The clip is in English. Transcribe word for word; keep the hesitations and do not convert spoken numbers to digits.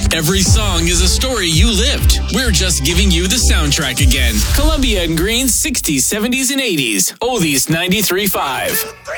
Every song is a story you lived. We're just giving you the soundtrack again. Columbia and Green's sixties, seventies, and eighties. Oldies ninety-three point five.